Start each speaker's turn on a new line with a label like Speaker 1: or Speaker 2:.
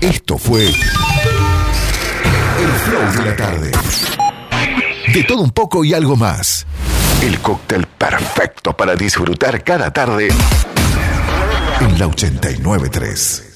Speaker 1: Esto fue El Flow de la Tarde. De todo un poco y algo más. El cóctel perfecto para disfrutar cada tarde en la 89.3.